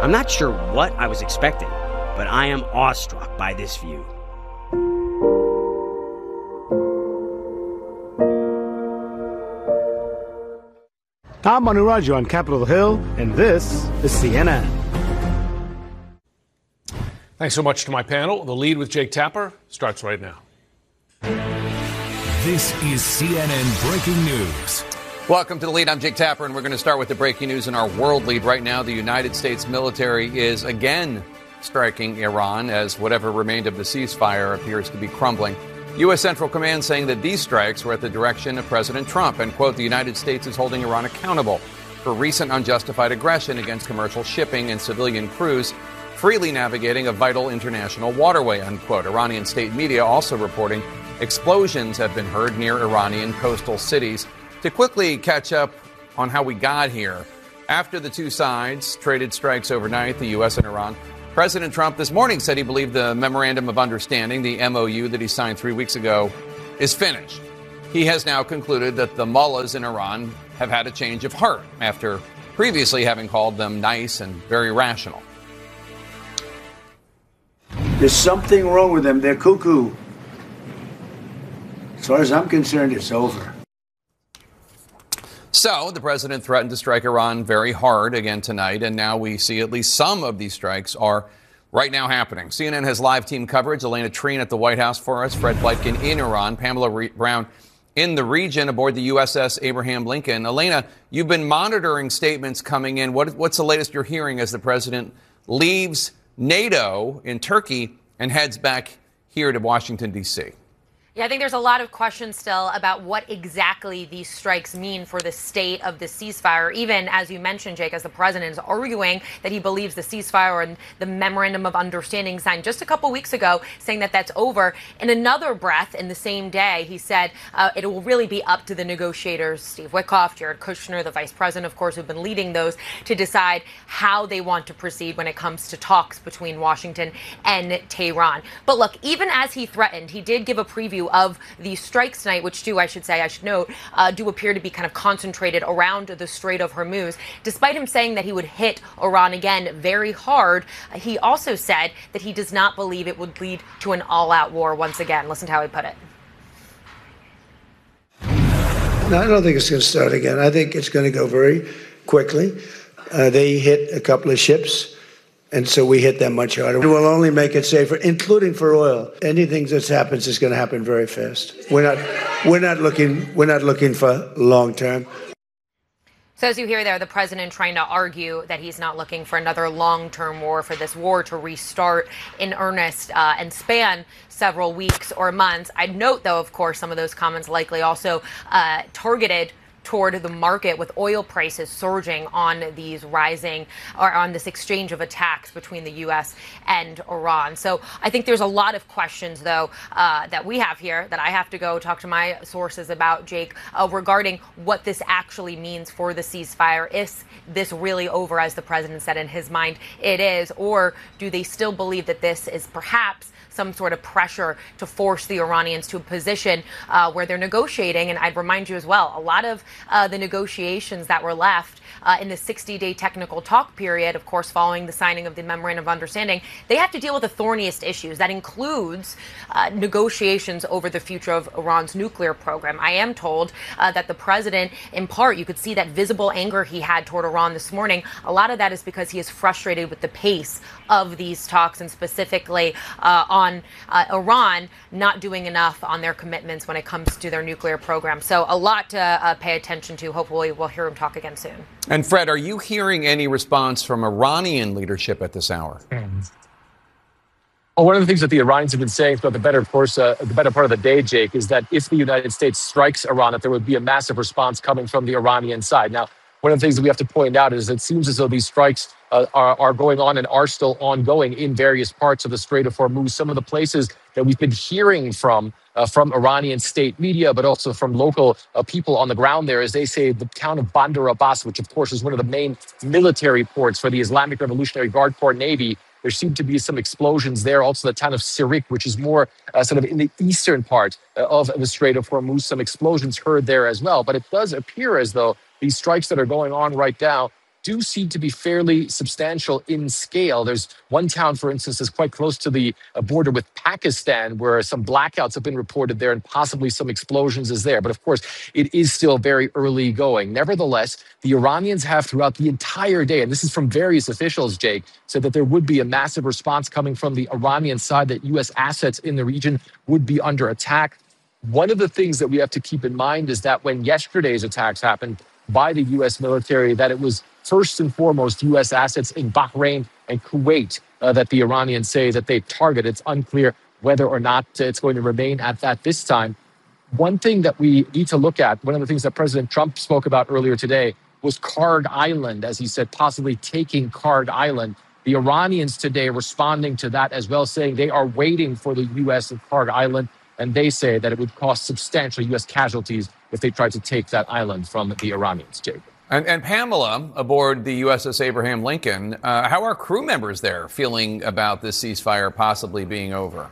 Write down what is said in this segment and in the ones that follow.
I'm not sure what I was expecting, but I am awestruck by this view. I'm Manu Raju on Capitol Hill, and this is CNN. Thanks so much to my panel. The Lead with Jake Tapper starts right now. This is CNN Breaking News. Welcome to The Lead. I'm Jake Tapper, and we're going to start with the breaking news in our world lead. Right now, the United States military is again striking Iran as whatever remained of the ceasefire appears to be crumbling. U.S. Central Command saying that these strikes were at the direction of President Trump, and, quote, the United States is holding Iran accountable for recent unjustified aggression against commercial shipping and civilian crews freely navigating a vital international waterway, unquote. Iranian state media also reporting explosions have been heard near Iranian coastal cities. To quickly catch up on how we got here, after the two sides traded strikes overnight, the U.S. and Iran, President Trump this morning said he believed the Memorandum of Understanding, the MOU that he signed 3 weeks ago, is finished. He has now concluded that the mullahs in Iran have had a change of heart after previously having called them nice and very rational. There's something wrong with them. They're cuckoo. As far as I'm concerned, it's over. So the president threatened to strike Iran very hard again tonight, and now we see at least some of these strikes are right now happening. CNN has live team coverage. Elena Treen at the White House for us, Fred Pleitgen in Iran, Pamela Brown in the region aboard the USS Abraham Lincoln. Elena, you've been monitoring statements coming in. What's the latest you're hearing as the president leaves NATO in Turkey and heads back here to Washington, D.C.? Yeah, I think there's a lot of questions still about what exactly these strikes mean for the state of the ceasefire. Even as you mentioned, Jake, as the president is arguing that he believes the ceasefire and the Memorandum of Understanding signed just a couple weeks ago, saying that that's over. In another breath, in the same day, he said it will really be up to the negotiators, Steve Witkoff, Jared Kushner, the vice president, of course, who've been leading those, to decide how they want to proceed when it comes to talks between Washington and Tehran. But look, even as he threatened, he did give a preview of these strikes tonight, which I should note, do appear to be kind of concentrated around the Strait of Hormuz. Despite him saying that he would hit Iran again very hard, he also said that he does not believe it would lead to an all-out war once again. Listen to how he put it. No, I don't think it's going to start again. I think it's going to go very quickly. They hit a couple of ships, and so we hit them much harder. It will only make it safer, including for oil. Anything that happens is going to happen very fast. We're not looking for long term. So as you hear there, the president trying to argue that he's not looking for another long-term war, for this war to restart in earnest and span several weeks or months. I'd note, though, of course, some of those comments likely also targeted toward the market, with oil prices surging on these rising, or on this exchange of attacks between the U.S. and Iran. So I think there's a lot of questions, though, that we have here that I have to go talk to my sources about, Jake, regarding what this actually means for the ceasefire. Is this really over, as the president said in his mind it is, or do they still believe that this is perhaps some sort of pressure to force the Iranians to a position where they're negotiating? And I'd remind you as well, a lot of the negotiations that were left in the 60-day technical talk period, of course, following the signing of the Memorandum of Understanding, they have to deal with the thorniest issues. That includes negotiations over the future of Iran's nuclear program. I am told that the president, in part, you could see that visible anger he had toward Iran this morning. A lot of that is because he is frustrated with the pace of these talks, and specifically on Iran not doing enough on their commitments when it comes to their nuclear program. So a lot to pay attention to. Hopefully we'll hear him talk again soon. And Fred, are you hearing any response from Iranian leadership at this hour? Well, one of the things that the Iranians have been saying throughout the better part of the day, Jake, is that if the United States strikes Iran, that there would be a massive response coming from the Iranian side. Now, one of the things that we have to point out is it seems as though these strikes are going on and are still ongoing in various parts of the Strait of Hormuz. Some of the places that we've been hearing from Iranian state media, but also from local people on the ground there, as they say, the town of Bandar Abbas, which of course is one of the main military ports for the Islamic Revolutionary Guard Corps Navy. There seem to be some explosions there. Also the town of Sirik, which is more sort of in the eastern part of the Strait of Hormuz, some explosions heard there as well. But it does appear as though these strikes that are going on right now do seem to be fairly substantial in scale. There's one town, for instance, that's quite close to the border with Pakistan, where some blackouts have been reported there and possibly some explosions is there. But of course, it is still very early going. Nevertheless, the Iranians have throughout the entire day, and this is from various officials, Jake, said that there would be a massive response coming from the Iranian side, that U.S. assets in the region would be under attack. One of the things that we have to keep in mind is that when yesterday's attacks happened by the U.S. military, that it was first and foremost U.S. assets in Bahrain and Kuwait that the Iranians say that they target. It's unclear whether or not it's going to remain at that this time. One thing that we need to look at, one of the things that President Trump spoke about earlier today, was Kharg Island, as he said, possibly taking Kharg Island. The Iranians today responding to that as well, saying they are waiting for the U.S. at Kharg Island, and they say that it would cost substantial U.S. casualties if they tried to take that island from the Iranians, Jake. And Pamela, aboard the USS Abraham Lincoln, how are crew members there feeling about this ceasefire possibly being over?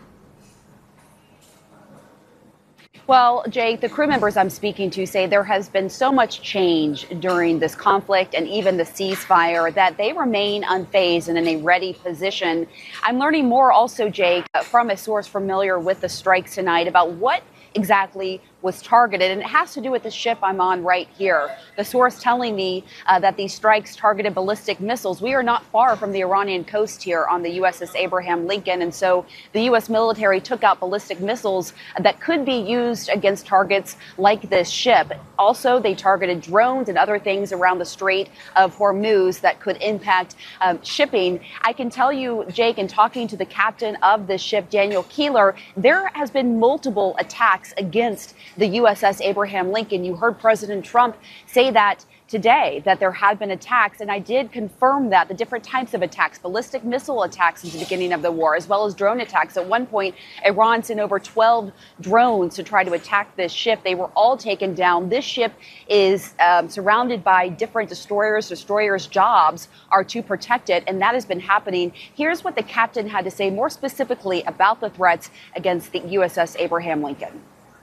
Well, Jake, the crew members I'm speaking to say there has been so much change during this conflict and even the ceasefire that they remain unfazed and in a ready position. I'm learning more also, Jake, from a source familiar with the strikes tonight about what exactly was targeted, and it has to do with the ship I'm on right here. The source telling me that these strikes targeted ballistic missiles. We are not far from the Iranian coast here on the USS Abraham Lincoln, and so the U.S. military took out ballistic missiles that could be used against targets like this ship. Also, they targeted drones and other things around the Strait of Hormuz that could impact shipping. I can tell you, Jake, in talking to the captain of this ship, Daniel Keeler, there has been multiple attacks against the USS Abraham Lincoln. You heard President Trump say that today, that there had been attacks, and I did confirm that, the different types of attacks, ballistic missile attacks at the beginning of the war, as well as drone attacks. At one point, Iran sent over 12 drones to try to attack this ship. They were all taken down. This ship is surrounded by different destroyers. Destroyers' jobs are to protect it, and that has been happening. Here's what the captain had to say more specifically about the threats against the USS Abraham Lincoln.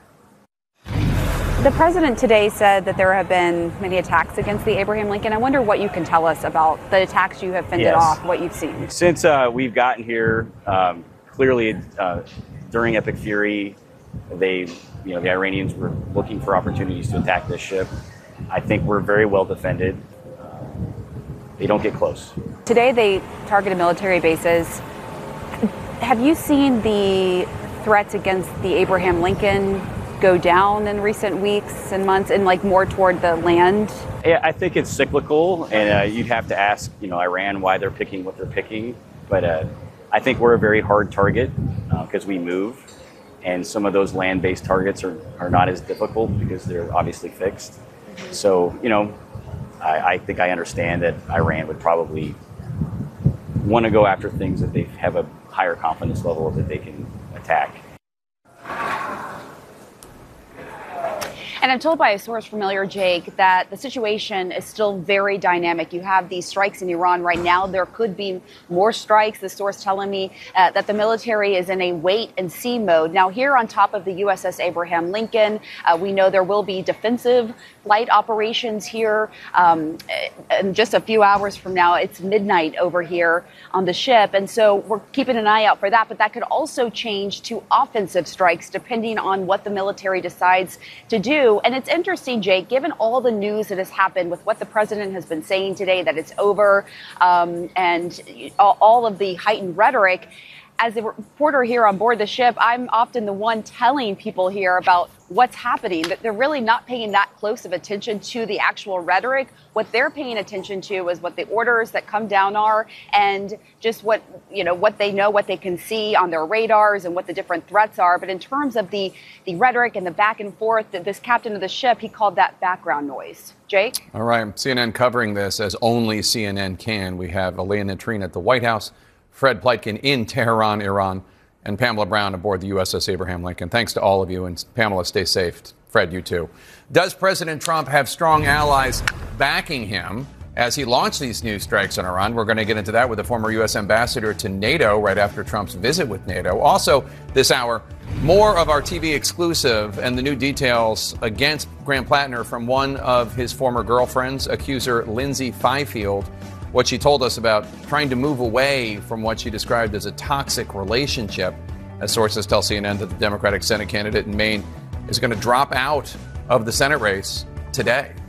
The president today said that there have been many attacks against the Abraham Lincoln. I wonder what you can tell us about the attacks you have fended off, what you've seen. Since we've gotten here, clearly during Epic Fury, the Iranians were looking for opportunities to attack this ship. I think we're very well defended. They don't get close. Today they targeted military bases. Have you seen the threats against the Abraham Lincoln go down in recent weeks and months and more toward the land? Yeah, I think it's cyclical, and you'd have to ask, Iran why they're picking what they're picking. But I think we're a very hard target because we move, and some of those land-based targets are not as difficult because they're obviously fixed. So, I think I understand that Iran would probably want to go after things that they have a higher confidence level that they can attack. And I'm told by a source familiar, Jake, that the situation is still very dynamic. You have these strikes in Iran right now. There could be more strikes. The source telling me that the military is in a wait and see mode. Now, here on top of the USS Abraham Lincoln, we know there will be defensive flight operations here. In just a few hours from now, it's midnight over here on the ship. And so we're keeping an eye out for that. But that could also change to offensive strikes depending on what the military decides to do. And it's interesting, Jake, given all the news that has happened with what the president has been saying today, that it's over, and all of the heightened rhetoric. As a reporter here on board the ship, I'm often the one telling people here about what's happening, that they're really not paying that close of attention to the actual rhetoric. What they're paying attention to is what the orders that come down are, and just what they know, what they can see on their radars, and what the different threats are. But in terms of the rhetoric and the back and forth, this captain of the ship, he called that background noise. Jake? All right. CNN covering this as only CNN can. We have Elena Trina at the White House, Fred Pleitgen in Tehran, Iran, and Pamela Brown aboard the USS Abraham Lincoln. Thanks to all of you. And Pamela, stay safe. Fred, you too. Does President Trump have strong allies backing him as he launched these new strikes on Iran? We're going to get into that with the former U.S. ambassador to NATO right after Trump's visit with NATO. Also, this hour, More of our TV exclusive and the new details against Graham Plattner from one of his former girlfriends, accuser Lindsay Fifield. What she told us about trying to move away from what she described as a toxic relationship, as sources tell CNN that the Democratic Senate candidate in Maine is going to drop out of the Senate race today.